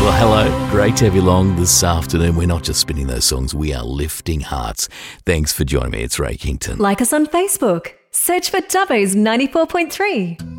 Well, hello. Great to have you along this afternoon. We're not just spinning those songs, we are lifting hearts. Thanks for joining me. It's Ray Kington. Like us on Facebook. Search for Dubbo's 94.3.